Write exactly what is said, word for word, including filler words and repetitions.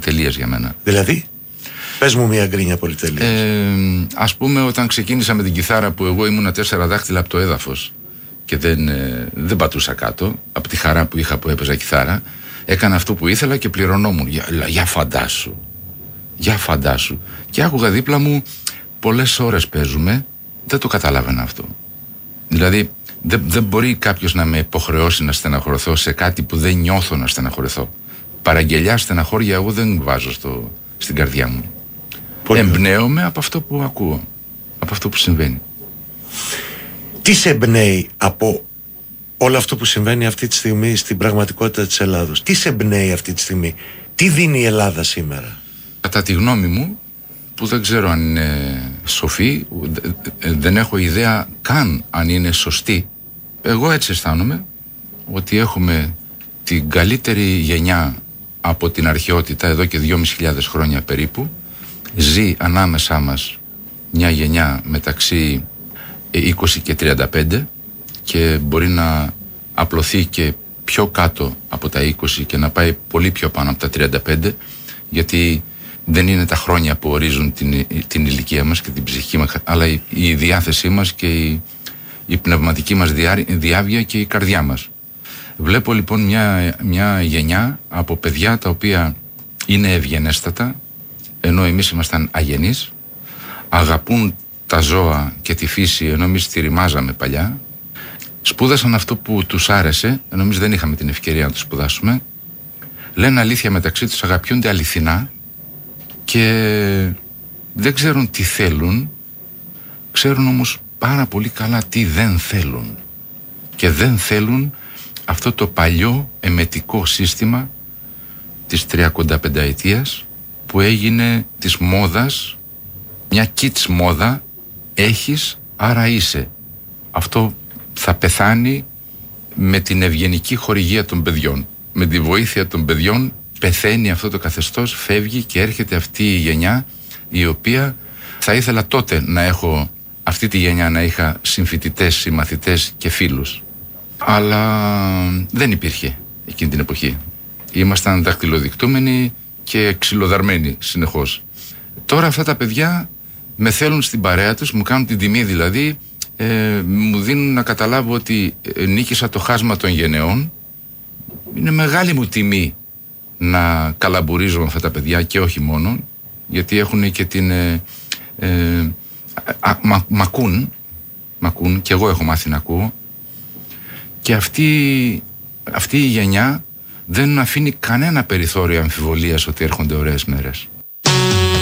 πολυτελείας για μένα. Δηλαδή, πες μου μια γκρίνια πολυτελείας. Ε, ας πούμε, όταν ξεκίνησα με την κιθάρα, που εγώ ήμουνα τέσσερα δάχτυλα από το έδαφος και δεν, ε, δεν πατούσα κάτω, από τη χαρά που είχα που έπαιζα κιθάρα, έκανα αυτό που ήθελα και πληρωνόμουν. Για, για φαντάσου. Για φαντάσου. Και άκουγα δίπλα μου, πολλές ώρες παίζουμε, δεν το καταλάβαινα αυτό. Δηλαδή, δεν, δεν μπορεί κάποιος να με υποχρεώσει να στεναχωρηθώ σε κάτι που δεν νιώθω να στεναχωρηθώ. Παραγγελιά, στεναχώρια, εγώ δεν βάζω στο, στην καρδιά μου. Εμπνέομαι από αυτό που ακούω, από αυτό που συμβαίνει. Τι σε εμπνέει από όλο αυτό που συμβαίνει αυτή τη στιγμή στην πραγματικότητα της Ελλάδος? Τι σε εμπνέει αυτή τη στιγμή? Τι δίνει η Ελλάδα σήμερα? Κατά τη γνώμη μου, που δεν ξέρω αν είναι σοφή, δεν έχω ιδέα καν αν είναι σωστή, εγώ έτσι αισθάνομαι ότι έχουμε την καλύτερη γενιά από την αρχαιότητα, εδώ και δυόμισι χιλιάδες χρόνια περίπου. Ζει ανάμεσά μας μια γενιά μεταξύ είκοσι και τριάντα πέντε και μπορεί να απλωθεί και πιο κάτω από τα είκοσι και να πάει πολύ πιο πάνω από τα τριάντα πέντε, γιατί δεν είναι τα χρόνια που ορίζουν την, την ηλικία μας και την ψυχική μας, αλλά η, η διάθεσή μας και η, η πνευματική μας διά, διάβια και η καρδιά μας. Βλέπω λοιπόν μια, μια γενιά από παιδιά τα οποία είναι ευγενέστατα, ενώ εμείς ήμασταν αγενείς, αγαπούν τα ζώα και τη φύση, ενώ εμείς τη ρημάζαμε παλιά, σπούδασαν αυτό που τους άρεσε, ενώ εμείς δεν είχαμε την ευκαιρία να το σπουδάσουμε, λένε αλήθεια μεταξύ τους, αγαπιούνται αληθινά και δεν ξέρουν τι θέλουν, ξέρουν όμως πάρα πολύ καλά τι δεν θέλουν, και δεν θέλουν αυτό το παλιό εμετικό σύστημα της τριακονταπενταετίας που έγινε της μόδας, μια kids μόδα, έχεις άρα είσαι. Αυτό θα πεθάνει με την ευγενική χορηγία των παιδιών. Με τη βοήθεια των παιδιών πεθαίνει αυτό το καθεστώς, φεύγει και έρχεται αυτή η γενιά, η οποία θα ήθελα τότε να έχω, αυτή τη γενιά να είχα συμφοιτητές, συμμαθητές και φίλους. Αλλά δεν υπήρχε εκείνη την εποχή. Ήμασταν δακτυλοδεικτούμενοι και ξυλοδαρμένοι συνεχώς. Τώρα αυτά τα παιδιά με θέλουν στην παρέα τους, μου κάνουν την τιμή δηλαδή, ε, μου δίνουν να καταλάβω ότι ε, νίκησα το χάσμα των γενεών. Είναι μεγάλη μου τιμή να καλαμπουρίζω αυτά τα παιδιά και όχι μόνο, γιατί έχουν και την... Ε, ε, α, μα, μ' ακούν, μ' ακούν και εγώ έχω μάθει να ακούω, και αυτή, αυτή η γενιά δεν αφήνει κανένα περιθώριο αμφιβολίας ότι έρχονται ωραίες μέρες.